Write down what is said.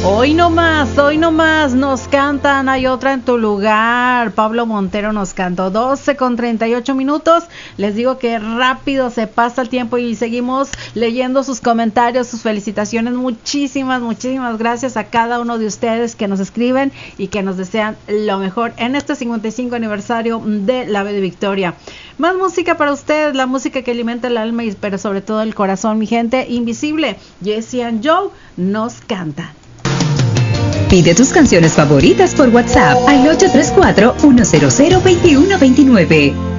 Hoy no más, nos cantan, hay otra en tu lugar. Pablo Montero nos cantó 12:38. Les digo que rápido se pasa el tiempo y seguimos leyendo sus comentarios, sus felicitaciones. Muchísimas gracias a cada uno de ustedes que nos escriben y que nos desean lo mejor en este 55 aniversario de la B de Victoria. Más música para ustedes, la música que alimenta el alma y pero sobre todo el corazón, mi gente invisible. Jessie and Joe nos cantan. Pide tus canciones favoritas por WhatsApp al 834-100-2129.